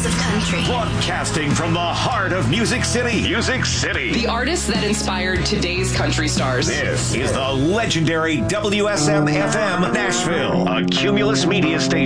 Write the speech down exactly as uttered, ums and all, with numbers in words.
of country. Broadcasting from the heart of Music City. Music City. The artists that inspired today's country stars. This is the legendary W S M F M Nashville, a Cumulus Media station.